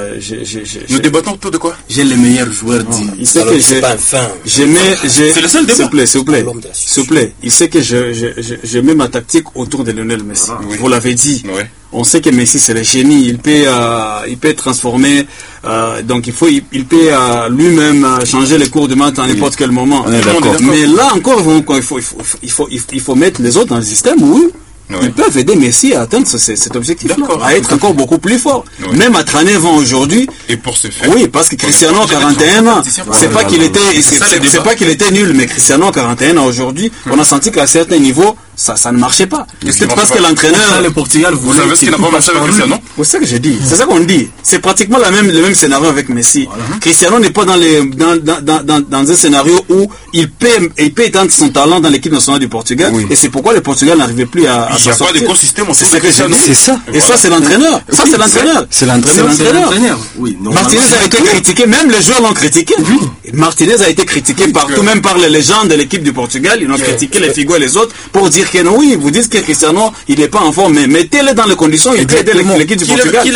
Nous débattons autour de quoi? J'ai les meilleurs joueurs dit. Il sait que c'est pas le fin. C'est le seul débat. S'il vous plaît. Il sait que je mets ma tactique autour de Lionel Messi. Vous l'avez dit. Oui. On sait que Messi c'est le génie. Il peut transformer. Donc il peut lui-même changer les cours de maths à n'importe quel moment. Mais là encore, il faut mettre les autres dans le système. Oui. Ils peuvent aider Messi à atteindre cet objectif-là, à être encore beaucoup plus fort. Même à 39 ans aujourd'hui. Et pour ce faire. Oui, parce que Cristiano, 41 ans, c'est pas qu'il était nul, mais Cristiano, 41 ans aujourd'hui, on a senti qu'à certains niveaux, ça ne marchait pas. C'est parce que l'entraîneur, le Portugal, vous savez ce qu'il n'a pas marché avec Cristiano? C'est ça que j'ai dit. C'est ça qu'on dit. C'est pratiquement le même scénario avec Messi. Cristiano n'est pas dans un scénario où il peut étendre son talent dans l'équipe nationale du Portugal. Et c'est pourquoi le Portugal n'arrivait plus à il n'y a pas d'écosystème. C'est ça que j'ai dit. C'est ça. Et ça, c'est l'entraîneur. Ça, c'est l'entraîneur. C'est l'entraîneur. Oui. Martinez a été critiqué. Même les joueurs l'ont critiqué. Martinez a été critiqué partout, même par les légendes de l'équipe du Portugal. Ils ont critiqué les Figo et les autres pour dire dire que non, oui, vous dites que Cristiano, il n'est pas en forme, mais mettez-le dans les conditions, il peut aider l'équipe du Portugal.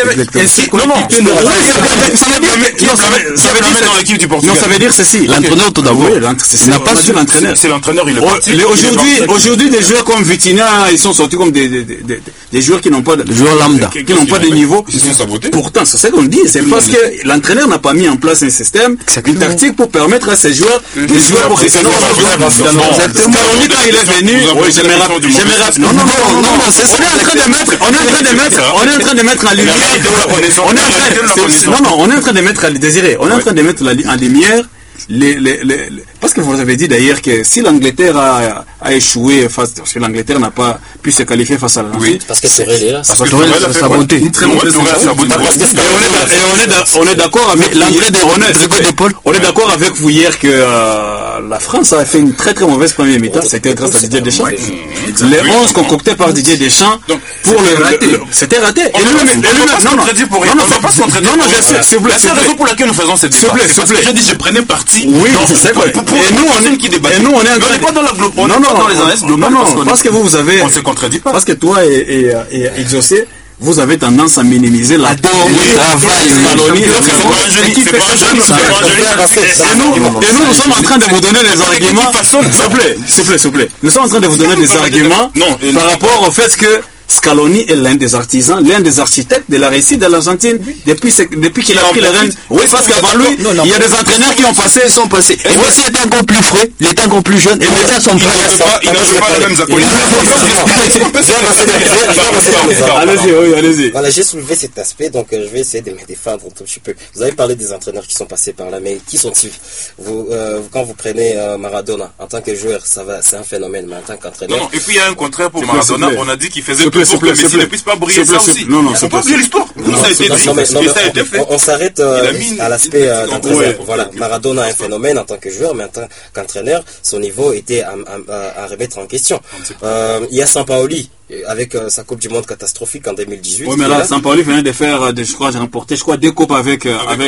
Non, ça veut dire ceci. L'entraîneur, tout d'abord. Il n'a pas su l'entraîneur. C'est l'entraîneur, il est parti. Aujourd'hui, des joueurs comme Vitinha, ils sont sortis comme des joueurs qui n'ont pas de joueurs lambda, qui n'ont pas de niveau. Ils sont sabotés. Pourtant, c'est ça qu'on dit. C'est parce que l'entraîneur n'a pas mis en place un système, une tactique pour permettre à ces joueurs de jouer pour Cristiano. Scaloni, quand il est venu, non, c'est ça. On est en train de mettre en lumière. On est en train de mettre en lumière parce que vous avez dit d'ailleurs que si l'Angleterre a échoué parce que l'Angleterre n'a pas pu se qualifier face à l'Argentine, parce que Tourelle est là. Parce que Tourelle a saboté. Une très mauvaise saboté. On est d'accord avec on est d'accord avec vous hier que la France a fait une très très mauvaise première mi-temps. C'était grâce à Didier Deschamps. Les 11 concoctés par Didier Deschamps pour c'était raté. Et lui-même, non, je sais. C'est la raison pour laquelle nous faisons cette débat. Parce que j'ai dit, je prenais parti. Oui, c'est vrai. Et nous, on est en train pas dans la globale. Non, dans les analyses globales. Non, parce que vous avez. On se contredit pas. Parce que toi et Exaucé, vous avez tendance à minimiser la taille du travail. Et nous sommes en train de vous donner des arguments. S'il vous plaît. Nous sommes en train de vous donner des arguments par rapport au fait que Scaloni est l'un des artisans, l'un des architectes de la réussite de l'Argentine depuis qu'il a pris les rênes. Oui, parce qu'avant lui, il y a des entraîneurs qui sont passés. Et Messi était encore plus frais, il était encore plus jeune, et les gars sont prêts. Il n'avait pas les mêmes accolades. Allez-y. Voilà, j'ai soulevé cet aspect, donc je vais essayer de me défendre un tout petit peu. Vous avez parlé des entraîneurs qui sont passés par là, mais qui sont-ils? Quand vous prenez Maradona, en tant que joueur, c'est un phénomène, mais en tant qu'entraîneur... Et puis il y a un contraire pour Maradona, on a dit qu'il faisait tout pour que Messi ne puisse pas briller, ça aussi. Non, c'est pas oublier l'histoire. Ça a été dit, on s'arrête à l'aspect d'entraîneur. Voilà, Maradona est un phénomène en tant que joueur, mais en tant qu'entraîneur, son niveau était à remettre en question. Il y a Sampaoli, avec sa Coupe du Monde catastrophique en 2018. Oui, mais là, Sampaoli venait de faire, j'ai remporté 2 coupes avec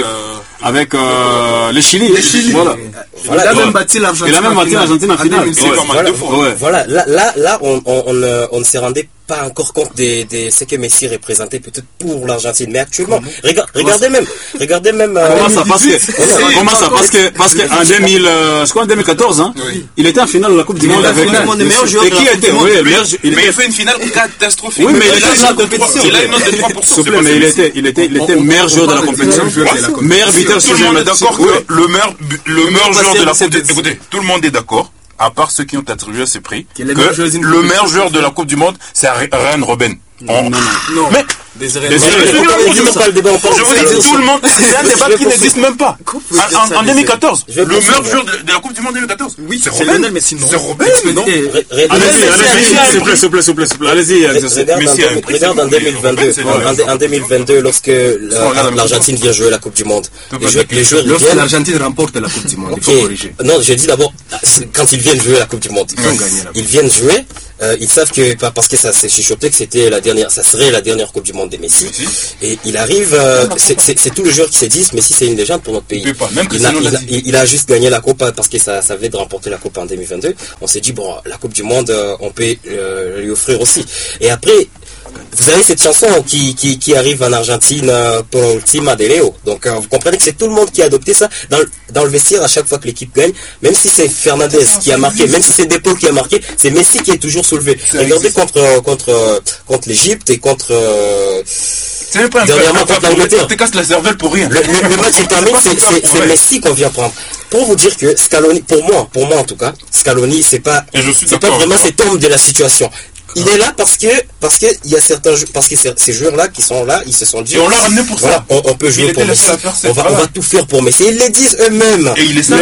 le Chili. Voilà. Il a même battu l'Argentine en finale. Voilà, là, on ne s'est rendu pas encore compte de ce que Messi représentait peut-être pour l'Argentine. Mais actuellement, regardez même. Comment ça, parce que en 2014, il était en finale de la Coupe du Monde avec le meilleur joueur. Et qui était, mais il fait une finale catastrophique. Oui, mais il était dans la compétition. Il a une note de 3%. Mais il était meilleur joueur de la compétition. Meilleur buteur. Tout le monde est d'accord que le meilleur joueur de la Coupe du Monde. Écoutez, tout le monde est d'accord, à part ceux qui ont attribué ce prix, que le meilleur joueur de la Coupe du Monde, c'est Arjen Robben. Non. Mais je vous dis, tout le monde, c'est un débat qui n'existe même pas. En 2014, le meilleur joueur de la Coupe du Monde 2014, oui, c'est Robben. C'est Robben, non? Allez-y, s'il vous plaît. Allez-y. Regarde en 2022, lorsque l'Argentine vient jouer la Coupe du Monde. Les joueurs lorsque l'Argentine remporte la Coupe du Monde, il faut corriger. Non, je dis d'abord, quand ils viennent jouer la Coupe du Monde, ils viennent jouer. Ils savent que parce que ça s'est chuchoté que ça serait la dernière Coupe du Monde de Messi. Et il arrive, c'est tous les joueurs qui se disent Messi c'est une légende pour notre pays. Il a juste gagné la Coupe parce que ça venait de remporter la Coupe en 2022. On s'est dit bon, la Coupe du Monde, on peut lui offrir aussi. Et après, vous avez cette chanson qui arrive en Argentine pour Ultima de Leo. Donc vous comprenez que c'est tout le monde qui a adopté ça dans le vestiaire à chaque fois que l'équipe gagne. Même si c'est Fernandez qui a marqué, même si c'est Depol qui a marqué, c'est Messi qui est toujours soulevé. Regardez contre l'Égypte et contre dernièrement contre l'Angleterre. On te casse la cervelle pour rien. Le match est terminé, c'est Messi qu'on vient prendre. Pour vous dire que Scaloni, pour moi en tout cas, Scaloni c'est pas vraiment cet homme de la situation. Il est là parce que il y a certains ces joueurs-là qui sont là, ils se sont dit. Et on l'a ramené pour ça. On peut jouer pour Messi. On va tout faire pour Messi. Ils le disent eux-mêmes. Et il est ça.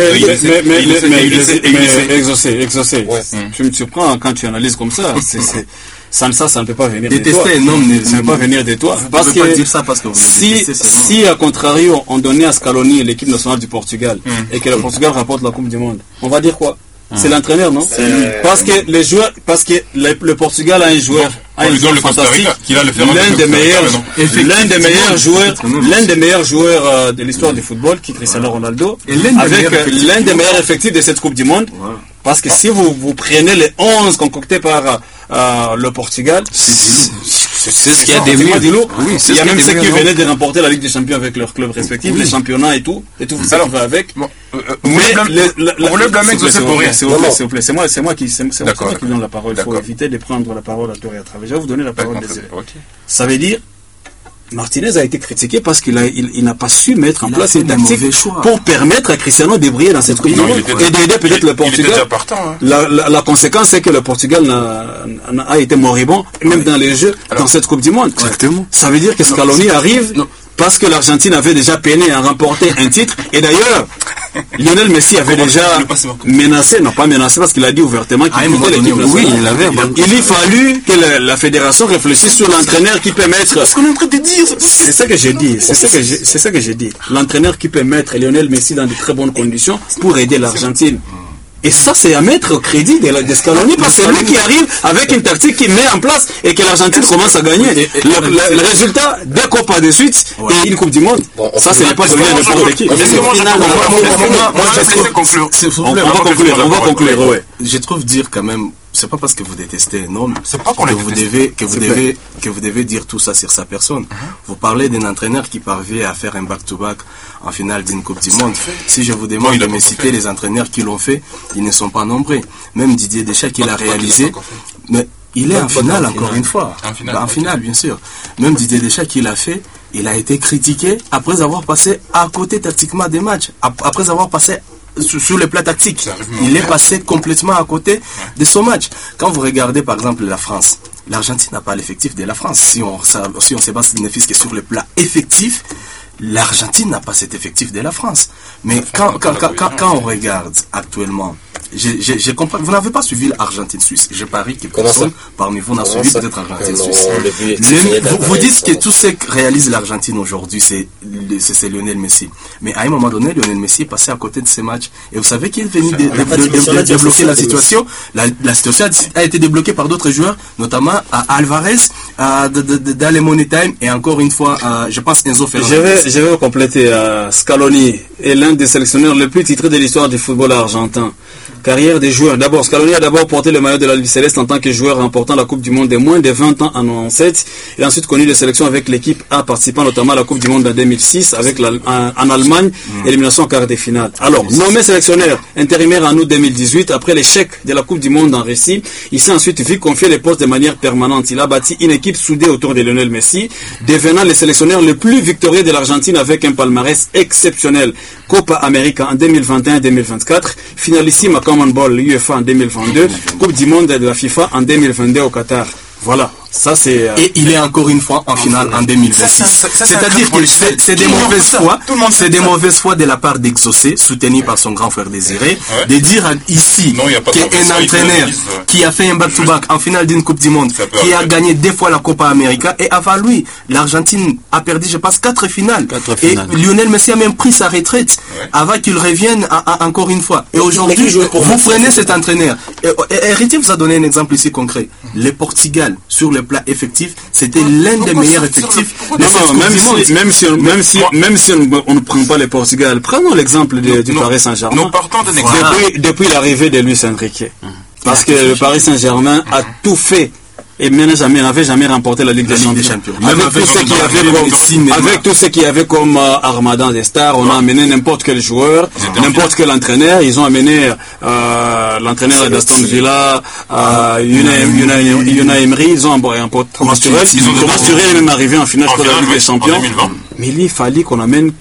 Mais exaucé. Tu me surprends quand tu analyses comme ça. Ça ne peut pas venir de toi. Ça ne peut pas venir de toi. Parce que si à contrario on donnait à Scaloni l'équipe nationale du Portugal et que le Portugal rapporte la Coupe du Monde, on va dire quoi? C'est l'entraîneur, non? Parce que le Portugal a un joueur fantastique, l'un des meilleurs joueurs de l'histoire du football, qui est Cristiano Ronaldo, avec l'un des meilleurs effectifs de cette Coupe du Monde. Parce que si vous prenez les 11 concoctés par le Portugal, c'est ce qu'il y a des lourds. Oui, il y a même ceux qui venaient de remporter la Ligue des Champions avec leurs clubs respectifs, les championnats et tout ça qui va avec. Mais vous voulez blâmer Exaucé pour rien. S'il vous plaît, c'est moi qui donne la parole. Il faut éviter de prendre la parole à tort et à travers. Je vais vous donner la parole. Ça veut dire, Martinez a été critiqué parce qu'il n'a pas su mettre en place une tactique pour permettre à Cristiano de briller dans cette Coupe du Monde et d'aider peut-être le Portugal. La conséquence, c'est que le Portugal a été moribond, même dans les jeux, dans cette Coupe du Monde. Exactement. Ça veut dire que Scaloni arrive parce que l'Argentine avait déjà peiné à remporter un titre. Et d'ailleurs, Lionel Messi avait déjà menacé, non pas menacé parce qu'il a dit ouvertement qu'il quittait l'équipe nationale. Il a fallu que la fédération réfléchisse sur l'entraîneur qui peut mettre. C'est ce qu'on est en train de dire. C'est ça que j'ai dit. C'est ça que j'ai dit. L'entraîneur qui peut mettre Lionel Messi dans de très bonnes conditions pour aider l'Argentine. Et ça, c'est à mettre au crédit de Scaloni parce que c'est lui qui arrive avec une tactique qui met en place et que l'Argentine commence à gagner. Le résultat, deux coupes de suite et une Coupe du Monde. Ça, ce n'est pas donné à n'importe qui. On va conclure. Je trouve dire quand même, c'est pas parce que vous détestez un homme que vous devez dire tout ça sur sa personne. Vous parlez d'un entraîneur qui parvient à faire un back-to-back en finale d'une Coupe du Monde. Si je vous demande de me citer les entraîneurs qui l'ont fait, ils ne sont pas nombreux. Même Didier Deschamps qui l'a réalisé, mais il est en finale encore une fois. En finale, bien sûr. Même Didier Deschamps qui l'a fait, il a été critiqué après avoir passé à côté tactiquement des matchs, après avoir passé sur le plat tactique. Il est passé complètement à côté de son match. Quand vous regardez par exemple la France, l'Argentine n'a pas l'effectif de la France. Si on se base que sur le plat effectif, l'Argentine n'a pas cet effectif de la France. Mais quand on regarde actuellement, je comprends, vous n'avez pas suivi l'Argentine-Suisse. Je parie que personne parmi vous n'a suivi peut-être l'Argentine-Suisse. Vous dites que tout ce que réalise l'Argentine aujourd'hui, c'est Lionel Messi. Mais à un moment donné, Lionel Messi est passé à côté de ces matchs. Et vous savez qu'il est venu débloquer la situation. La situation a été débloquée par d'autres joueurs, notamment à Alvarez, dans les Money Time, et encore une fois, je pense Enzo Fernandez. Je vais compléter. Scaloni est l'un des sélectionneurs les plus titrés de l'histoire du football argentin. Carrière des joueurs. D'abord, Scaloni a d'abord porté le maillot de la Ligue Céleste en tant que joueur remportant la Coupe du Monde de moins de 20 ans en 97. Il a ensuite connu des sélections avec l'équipe A, participant notamment à la Coupe du Monde en 2006 avec en Allemagne, élimination en quart de finale. Alors, nommé sélectionneur intérimaire en août 2018, après l'échec de la Coupe du Monde en Russie, il s'est ensuite vu confier les postes de manière permanente. Il a bâti une équipe soudée autour de Lionel Messi, devenant le sélectionneur le plus victorieux de l'Argentine avec un palmarès exceptionnel. Copa América en 2021-2024, finalissime à Common Ball UEFA en 2022, Coupe du Monde de la FIFA en 2022 au Qatar. Voilà. Ça c'est et il est encore une fois en finale en 2026. C'est-à-dire que c'est des mauvaises foi de la part d'Exaucé, soutenu par son grand frère Désiré, de dire ici qu'un entraîneur qui a fait un back-to-back en finale d'une Coupe du Monde, qui a gagné 2 fois la Copa América, et avant lui, l'Argentine a perdu, je pense, 4 finales. Et Lionel Messi a même pris sa retraite avant qu'il revienne encore une fois. Et aujourd'hui, vous prenez cet entraîneur. Héritier vous a donné un exemple ici concret. Le Portugal, sur le plat effectif, c'était l'un des meilleurs effectifs. Même si on ne prend pas le Portugal, prenons l'exemple du Paris Saint-Germain. Nous partons d'un exemple. Depuis l'arrivée de Luis Enrique. Parce que le Paris Saint-Germain a tout fait. Et n'avait jamais remporté la Ligue des Champions. Avec tout ce qu'il y avait comme armada des stars, on a amené n'importe quel joueur, n'importe quel entraîneur. Ils ont amené l'entraîneur d'Aston Villa, Unai Emery, ils ont emporté Thomas Tuchel. Thomas Tuchel est même arrivé en finale de la Ligue des Champions. Mais il fallait qu'on amène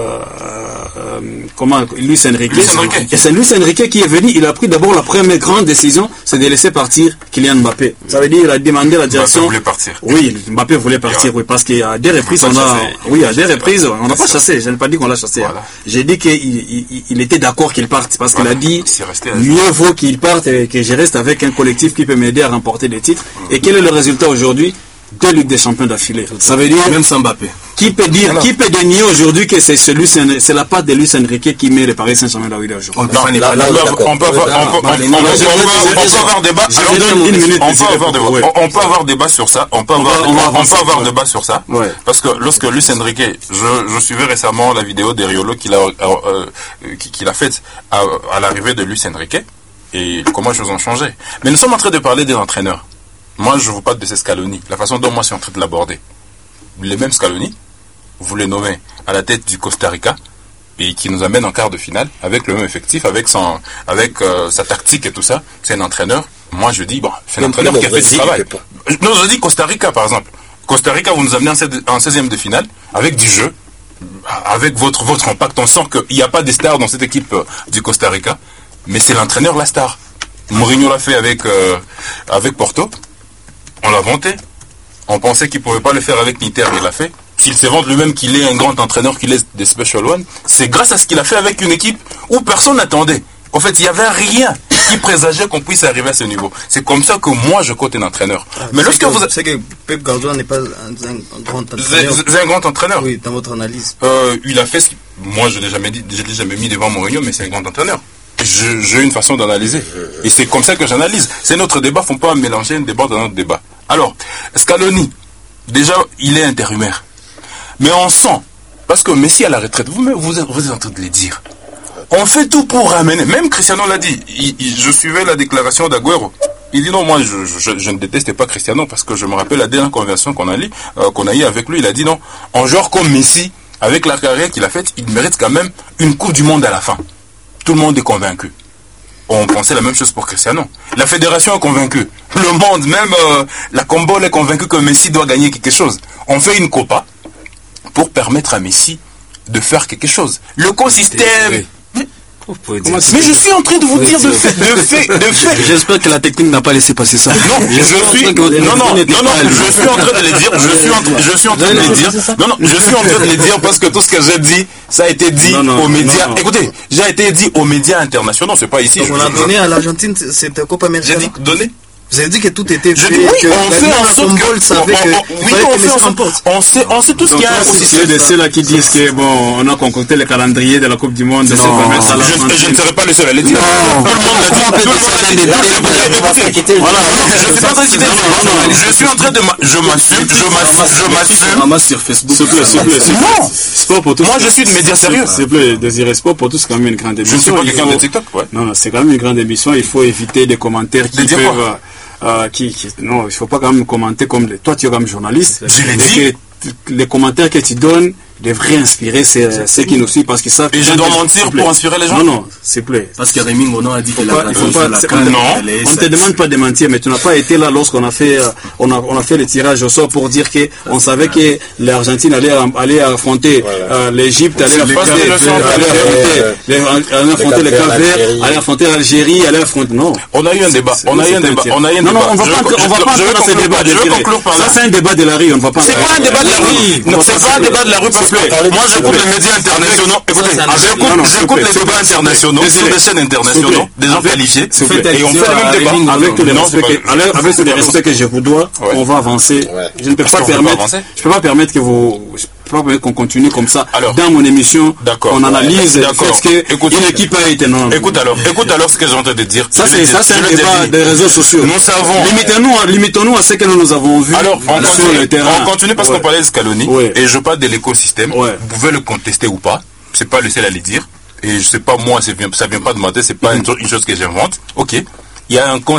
Luis Enrique. Et c'est Luis Enrique qui est venu. Il a pris d'abord la première grande décision, c'est de laisser partir Kylian Mbappé. Ça veut dire il a demandé la direction. Mbappé voulait partir. Oui, Mbappé voulait partir. Oui, parce qu'à des reprises on n'a pas chassé. Je n'ai pas dit qu'on l'a chassé. Voilà. J'ai dit qu'il était d'accord qu'il parte parce qu'il a dit mieux vaut qu'il parte et que je reste avec un collectif qui peut m'aider à remporter des titres. Et quel est le résultat aujourd'hui? 2 Ligues des Champions d'affilée. Ça veut dire même sans Mbappé. Qui peut nier aujourd'hui que c'est la part de Luis Enrique qui met le Paris Saint-Germain là où il est aujourd'hui? On peut avoir débat. On peut avoir débat sur ça. On peut avoir débat sur ça. Parce que lorsque Luis Enrique, je suivais récemment la vidéo d'Eriolo qu'il a faite à l'arrivée de Luis Enrique. et comment les choses ont changé. Mais nous sommes en train de parler des entraîneurs. Moi, je vous parle de ces Scaloni. La façon dont moi je suis en train de l'aborder. Les mêmes Scaloni, vous les nommez à la tête du Costa Rica, et qui nous amène en quart de finale, avec le même effectif, avec sa tactique et tout ça. C'est un entraîneur. Moi, je dis, bon, c'est un entraîneur qui a fait du travail. Non, je dis Costa Rica, par exemple. Costa Rica, vous nous amenez en 16e de finale, avec du jeu, avec votre impact. On sent qu'il n'y a pas de stars dans cette équipe du Costa Rica, mais c'est l'entraîneur la star. Mourinho l'a fait avec Porto. On l'a vanté. On pensait qu'il ne pouvait pas le faire avec Inter, il l'a fait. S'il se vante lui-même qu'il est un grand entraîneur, qu'il est des Special One, c'est grâce à ce qu'il a fait avec une équipe où personne n'attendait. En fait, il n'y avait rien qui présageait qu'on puisse arriver à ce niveau. C'est comme ça que moi, je cote un entraîneur. Mais lorsque vous... C'est que Pep Guardiola n'est pas un grand entraîneur. C'est un grand entraîneur. Oui, dans votre analyse. Il a fait ce... Moi, je ne l'ai jamais mis devant Mourinho, mais c'est un grand entraîneur. J'ai une façon d'analyser. Et c'est comme ça que j'analyse. C'est notre débat, il ne faut pas mélanger un débat dans notre débat. Alors, Scaloni, déjà, il est intérimaire. Mais on sent, parce que Messi à la retraite, vous êtes en train de le dire. On fait tout pour ramener. Même Cristiano l'a dit. Je suivais la déclaration d'Agüero. Il dit non, moi je ne déteste pas Cristiano parce que je me rappelle la dernière conversation qu'on a eu avec lui. Il a dit non, un joueur comme Messi, avec la carrière qu'il a faite, il mérite quand même une Coupe du Monde à la fin. Tout le monde est convaincu. On pensait la même chose pour Cristiano. La fédération est convaincue. Le monde, même la Combole est convaincue que Messi doit gagner quelque chose. On fait une Copa pour permettre à Messi de faire quelque chose. L'écosystème... Mais je suis en train de vous dire de fait. J'espère que la technique n'a pas laissé passer ça. Non, je suis en train de le dire. Je suis en train de le dire parce que tout ce que j'ai dit, ça a été dit aux médias. Écoutez, j'ai été dit aux médias internationaux, c'est pas ici. On a donné à l'Argentine cette Copa América. J'ai dit donner. Vous avez dit que tout était fait. Oui, on fait en sorte on sait tout ce qu'il y a. C'est là qui disent que bon, on a concocté le calendrier de la Coupe du Monde. Je ne serai pas le seul à le dire. Je suis en train de je m'assume sur Facebook. Sport pour tous. Moi, je suis de médias sérieux. S'il vous plaît, Désiré, Sport pour tous, c'est quand même une grande émission. Je ne suis pas quelqu'un de TikTok, ouais. Non, c'est quand même une grande émission. Il faut éviter des commentaires qui peuvent. Non, il faut pas quand même commenter comme toi tu es comme journaliste. Je l'ai dit. Les commentaires que tu donnes devraient inspirer ceux qui nous suivent parce qu'ils savent. Et je dois mentir pour inspirer les gens. Non, s'il vous plaît. Parce que Rémi Monon a dit que on ne te demande pas de mentir, mais tu n'as pas été là lorsqu'on a fait le tirage au sort pour dire que on savait que l'Argentine allait affronter l'Égypte, allait affronter le Cap-Vert, allait affronter l'Algérie, allait affronter. Non. On a eu un débat. Non, on va pas entrer dans ce débat. Ça, c'est un débat de la rue. On va pas. C'est pas un débat de la rue. Non, c'est pas un débat de la rue parce que moi j'écoute les médias internationaux. Écoutez, j'écoute les débats internationaux sur des chaînes internationaux, des gens qualifiés, et on fait le même débat. Avec tous les respects que je vous dois, on va avancer. Je ne peux pas permettre que qu'on continue comme ça. Dans mon émission, on analyse le fait qu'une équipe a été non. Écoute alors ce que j'ai entendu dire. Ça c'est un débat des réseaux sociaux. Nous savons. Limitons-nous à ce que nous avons vu sur le terrain. On continue parce qu'on parlait de Scaloni et je parle de l'écosystème. Vous pouvez le contester ou pas. C'est pas le seul à le dire. Et je sais pas moi, ça vient pas de ma tête. C'est pas une chose que j'invente. Ok. Il y a un